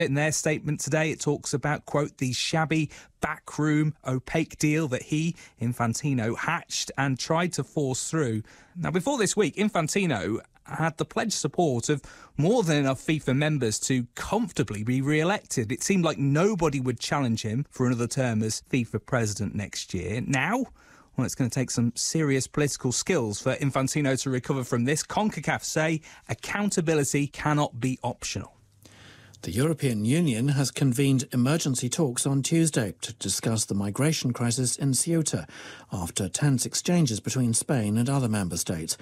In their statement today, it talks about, quote, the shabby, backroom, opaque deal that he, Infantino, hatched and tried to force through. Now, before this week, Infantino had the pledged support of more than enough FIFA members to comfortably be re-elected. It seemed like nobody would challenge him for another term as FIFA president next year. Now, well, it's going to take some serious political skills for Infantino to recover from this. CONCACAF say accountability cannot be optional. The European Union has convened emergency talks on Tuesday to discuss the migration crisis in Ceuta after tense exchanges between Spain and other member states.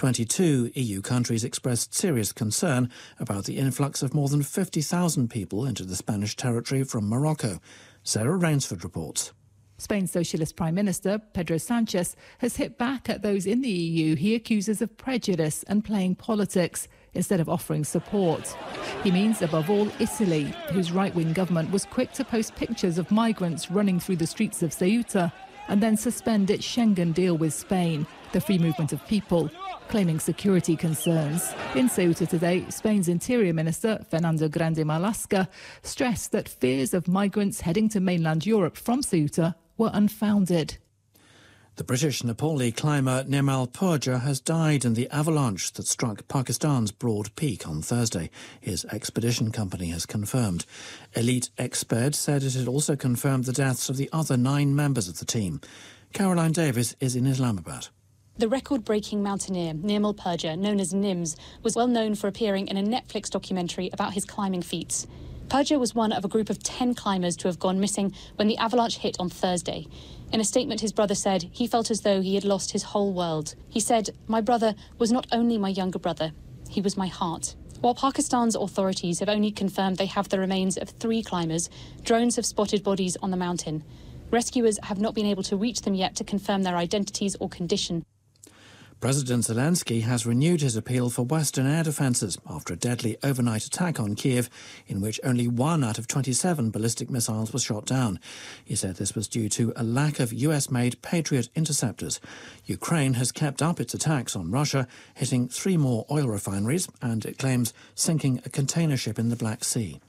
22 EU countries expressed serious concern about the influx of more than 50,000 people into the Spanish territory from Morocco. Sarah Rainsford reports. Spain's Socialist Prime Minister, Pedro Sanchez, has hit back at those in the EU he accuses of prejudice and playing politics instead of offering support. He means, above all, Italy, whose right-wing government was quick to post pictures of migrants running through the streets of Ceuta and then suspend its Schengen deal with Spain, the free movement of people, claiming security concerns. In Ceuta today, Spain's Interior Minister, Fernando Grande Marlaska, stressed that fears of migrants heading to mainland Europe from Ceuta were unfounded. The British Nepali climber Nirmal Purja has died in the avalanche that struck Pakistan's Broad Peak on Thursday. His expedition company has confirmed. Elite Exped said it had also confirmed the deaths of the other 9 members of the team. Caroline Davis is in Islamabad. The record-breaking mountaineer Nirmal Purja, known as Nims, was well known for appearing in a Netflix documentary about his climbing feats. Purja was one of a group of 10 climbers to have gone missing when the avalanche hit on Thursday. In a statement, his brother said he felt as though he had lost his whole world. He said, "My brother was not only my younger brother, he was my heart." While Pakistan's authorities have only confirmed they have the remains of 3 climbers, drones have spotted bodies on the mountain. Rescuers have not been able to reach them yet to confirm their identities or condition. President Zelensky has renewed his appeal for Western air defences after a deadly overnight attack on Kiev in which only 1 out of 27 ballistic missiles was shot down. He said this was due to a lack of US-made Patriot interceptors. Ukraine has kept up its attacks on Russia, hitting 3 more oil refineries, and it claims sinking a container ship in the Black Sea.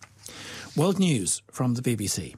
World News from the BBC.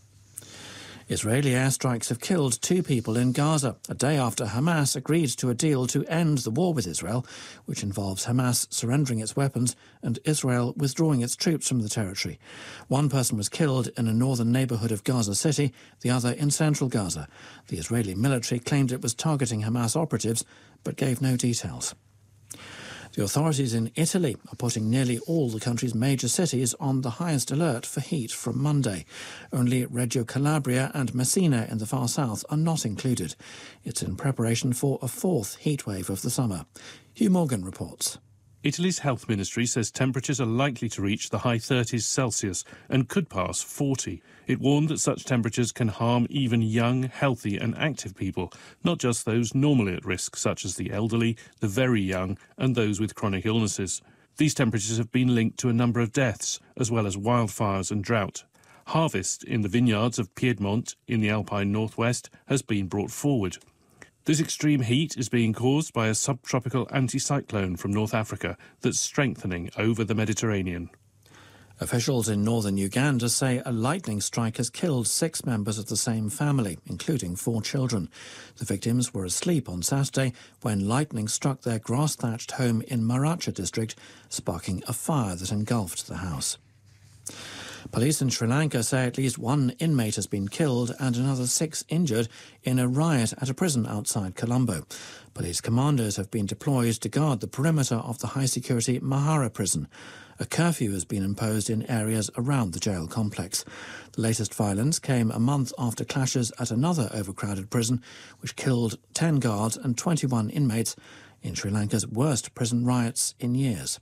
Israeli airstrikes have killed 2 people in Gaza, a day after Hamas agreed to a deal to end the war with Israel, which involves Hamas surrendering its weapons and Israel withdrawing its troops from the territory. 1 person was killed in a northern neighbourhood of Gaza City, the other in central Gaza. The Israeli military claimed it was targeting Hamas operatives, but gave no details. The authorities in Italy are putting nearly all the country's major cities on the highest alert for heat from Monday. Only Reggio Calabria and Messina in the far south are not included. It's in preparation for a 4th heatwave of the summer. Hugh Morgan reports. Italy's health ministry says temperatures are likely to reach the high 30s Celsius and could pass 40. It warned that such temperatures can harm even young, healthy and active people, not just those normally at risk, such as the elderly, the very young and those with chronic illnesses. These temperatures have been linked to a number of deaths, as well as wildfires and drought. Harvest in the vineyards of Piedmont in the Alpine northwest has been brought forward. This extreme heat is being caused by a subtropical anticyclone from North Africa that's strengthening over the Mediterranean. Officials in northern Uganda say a lightning strike has killed 6 members of the same family, including 4 children. The victims were asleep on Saturday when lightning struck their grass-thatched home in Maracha district, sparking a fire that engulfed the house. Police in Sri Lanka say at least 1 inmate has been killed and another 6 injured in a riot at a prison outside Colombo. Police commandos have been deployed to guard the perimeter of the high-security Mahara prison. A curfew has been imposed in areas around the jail complex. The latest violence came a month after clashes at another overcrowded prison, which killed 10 guards and 21 inmates in Sri Lanka's worst prison riots in years.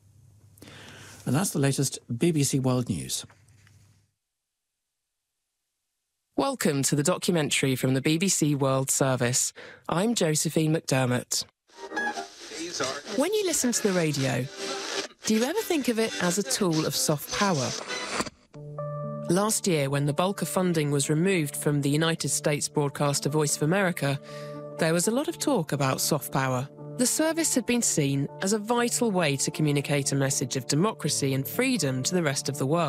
And that's the latest BBC World News. Welcome to the documentary from the BBC World Service. I'm Josephine McDermott. When you listen to the radio, do you ever think of it as a tool of soft power? Last year, when the bulk of funding was removed from the United States broadcaster Voice of America, there was a lot of talk about soft power. The service had been seen as a vital way to communicate a message of democracy and freedom to the rest of the world.